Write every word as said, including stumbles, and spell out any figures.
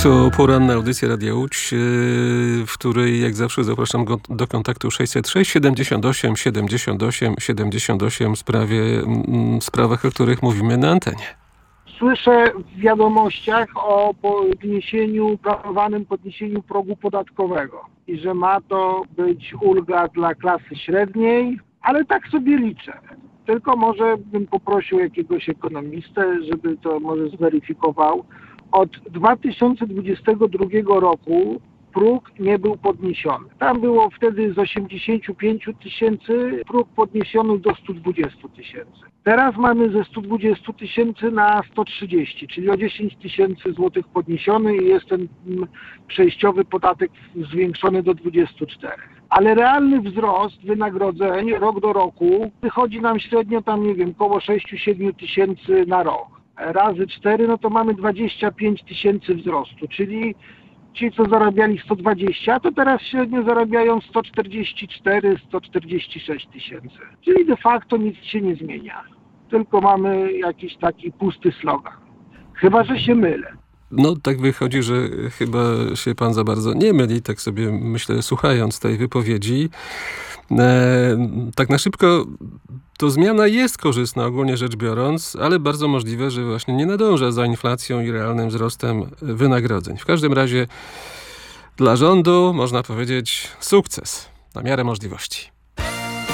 To poranna audycja Radia Łódź, w której jak zawsze zapraszam go do kontaktu sześćset sześć siedemdziesiąt osiem siedemdziesiąt osiem siedemdziesiąt osiem w sprawie, w sprawach, o których mówimy na antenie. Słyszę w wiadomościach o podniesieniu, planowanym podniesieniu progu podatkowego i że ma to być ulga dla klasy średniej, ale tak sobie liczę. Tylko może bym poprosił jakiegoś ekonomistę, żeby to może zweryfikował. Od dwa tysiące dwudziestego drugiego roku próg nie był podniesiony. Tam było wtedy z osiemdziesięciu pięciu tysięcy próg podniesiony do stu dwudziestu tysięcy. Teraz mamy ze stu dwudziestu tysięcy na sto trzydzieści, czyli o dziesięć tysięcy złotych podniesiony i jest ten przejściowy podatek zwiększony do dwudziestu czterech. Ale realny wzrost wynagrodzeń rok do roku wychodzi nam średnio tam, nie wiem, około sześciu siedmiu tysięcy na rok. Razy cztery, no to mamy dwadzieścia pięć tysięcy wzrostu, czyli ci, co zarabiali sto dwadzieścia, to teraz średnio zarabiają sto czterdzieści cztery sto czterdzieści sześć tysięcy. Czyli de facto nic się nie zmienia. Tylko mamy jakiś taki pusty slogan. Chyba że się mylę. No tak wychodzi, że chyba się pan za bardzo nie myli, tak sobie myślę, słuchając tej wypowiedzi. E, tak na szybko, to zmiana jest korzystna ogólnie rzecz biorąc, ale bardzo możliwe, że właśnie nie nadąża za inflacją i realnym wzrostem wynagrodzeń. W każdym razie dla rządu można powiedzieć sukces na miarę możliwości.